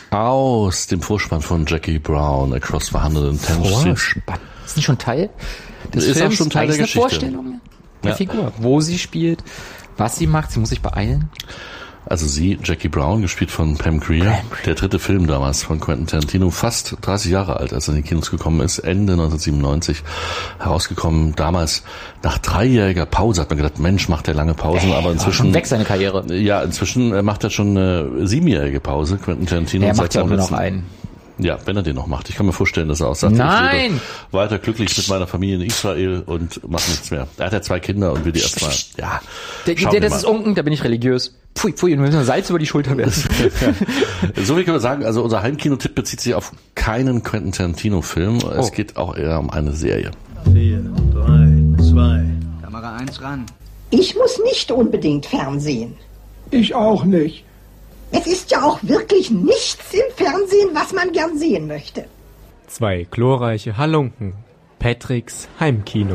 Aus dem Vorspann von Jackie Brown, Across the 110th Street. Vorspann. Ist nicht schon Teil des Films? Ist auch schon Teil der Geschichte. Eine Vorstellung der Figur, wo sie spielt, was sie macht. Sie muss sich beeilen. Also sie, Jackie Brown, gespielt von Pam Grier. Der dritte Film damals von Quentin Tarantino, fast 30 Jahre alt, als er in die Kinos gekommen ist, Ende 1997 herausgekommen. Damals, nach 3-jähriger Pause, hat man gedacht, Mensch, macht der lange Pausen, aber inzwischen... schon weg seine Karriere. Ja, inzwischen macht er schon eine 7-jährige Pause, Quentin Tarantino. Er macht ja auch nur noch einen. Ja, wenn er den noch macht. Ich kann mir vorstellen, dass er auch sagt, ich lebe weiter glücklich mit meiner Familie in Israel und macht nichts mehr. Er hat ja 2 Kinder und will die erstmal, ja. Das ist Unken, da bin ich religiös. Pfui, wir müssen Salz über die Schulter werfen. So viel können wir sagen, also unser Heimkino-Tipp bezieht sich auf keinen Quentin Tarantino-Film. Es geht auch eher um eine Serie. 4, 3, 2. Kamera 1 ran. Ich muss nicht unbedingt Fernsehen. Ich auch nicht. Es ist ja auch wirklich nichts im Fernsehen, was man gern sehen möchte. 2 glorreiche Halunken. Patricks Heimkino.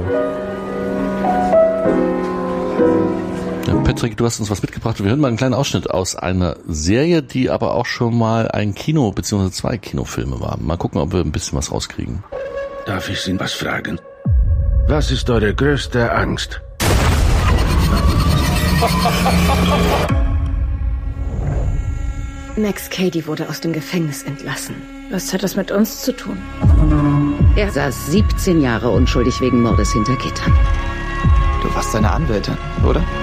Ja, Patrick, du hast uns was mitgebracht. Wir hören mal einen kleinen Ausschnitt aus einer Serie, die aber auch schon mal ein Kino- bzw. 2 Kinofilme war. Mal gucken, ob wir ein bisschen was rauskriegen. Darf ich Sie was fragen? Was ist eure größte Angst? Max Cady wurde aus dem Gefängnis entlassen. Was hat das mit uns zu tun? Er saß 17 Jahre unschuldig wegen Mordes hinter Gittern. Du warst seine Anwältin, oder?